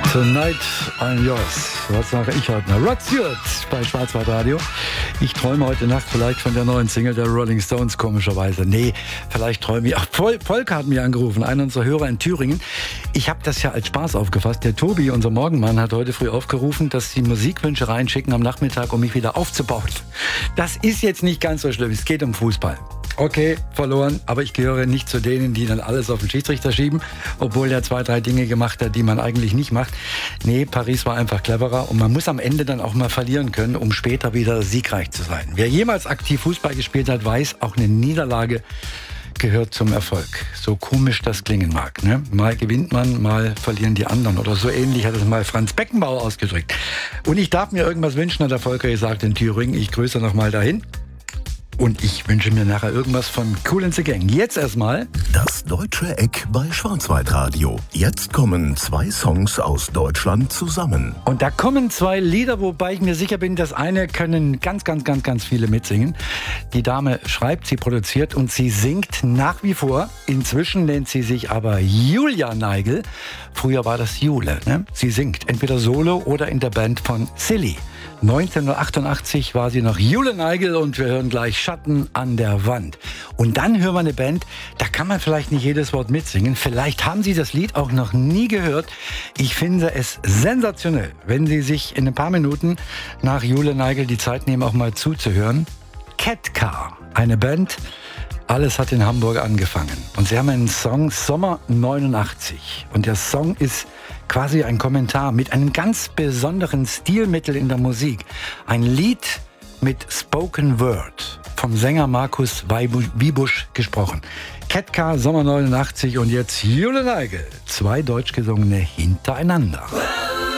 Tonight I'm Yours. Was sage ich heute noch? Rod Stewart bei Schwarzwaldradio. Ich träume heute Nacht vielleicht von der neuen Single der Rolling Stones, komischerweise. Nee, vielleicht träume ich. Ach, Volker hat mich angerufen, einer unserer Hörer in Thüringen. Ich habe das ja als Spaß aufgefasst. Der Tobi, unser Morgenmann, hat heute früh aufgerufen, dass sie Musikwünsche reinschicken am Nachmittag, um mich wieder aufzubauen. Das ist jetzt nicht ganz so schlimm. Es geht um Fußball. Okay, verloren, aber ich gehöre nicht zu denen, die dann alles auf den Schiedsrichter schieben, obwohl er 2, 3 Dinge gemacht hat, die man eigentlich nicht macht. Nee, Paris war einfach cleverer und man muss am Ende dann auch mal verlieren können, um später wieder siegreich zu sein. Wer jemals aktiv Fußball gespielt hat, weiß, auch eine Niederlage gehört zum Erfolg. So komisch das klingen mag, ne? Mal gewinnt man, mal verlieren die anderen. Oder so ähnlich hat es mal Franz Beckenbauer ausgedrückt. Und ich darf mir irgendwas wünschen, hat der Volker gesagt in Thüringen. Ich grüße noch mal dahin. Und ich wünsche mir nachher irgendwas von Kool and the Gang. Jetzt erstmal das Deutsche Eck bei Schwarzwaldradio. Jetzt kommen 2 Songs aus Deutschland zusammen. Und da kommen 2 Lieder, wobei ich mir sicher bin, das eine können ganz viele mitsingen. Die Dame schreibt, sie produziert und sie singt nach wie vor. Inzwischen nennt sie sich aber Julia Neigel. Früher war das Jule, ne? Sie singt entweder solo oder in der Band von Silly. 1988 war sie noch Jule Neigel und wir hören gleich Schatten an der Wand. Und dann hören wir eine Band, da kann man vielleicht nicht jedes Wort mitsingen. Vielleicht haben Sie das Lied auch noch nie gehört. Ich finde es sensationell, wenn Sie sich in ein paar Minuten nach Jule Neigel die Zeit nehmen, auch mal zuzuhören. Cat Car, eine Band, alles hat in Hamburg angefangen. Und sie haben einen Song Sommer 89. Und der Song ist quasi ein Kommentar mit einem ganz besonderen Stilmittel in der Musik. Ein Lied mit Spoken Word, vom Sänger Markus Wiebusch gesprochen. Cat Car, Sommer 89 und jetzt Jule Neigel. 2 deutsch gesungene hintereinander.